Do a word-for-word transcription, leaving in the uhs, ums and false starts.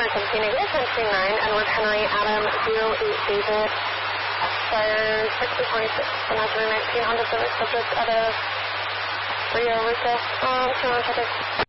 seventeen, negative ten two nine, Edward Henry, Adam, zero eight David, expires six twenty-six, and that's nineteen hundred service subject out of Rio Rico, um, two one traffic.